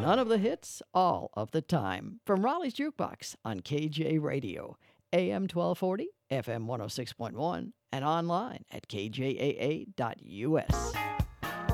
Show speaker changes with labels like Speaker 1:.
Speaker 1: None of the hits, all of the time. From Raleigh's Jukebox on KJ Radio, AM 1240, FM 106.1, and online at kjaa.us.